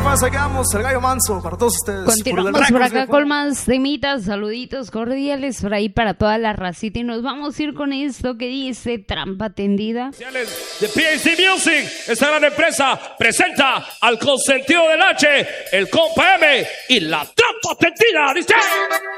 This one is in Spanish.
más, aquí vamos, el Gallo Manso, para todos ustedes. Continuamos por acá con más temitas, saluditos cordiales por ahí para toda la racita y nos vamos a ir con esto que dice Trampa Tendida. De PAC Music, esta gran empresa presenta al consentido del H, el compa M y la Trampa Tendida, dice.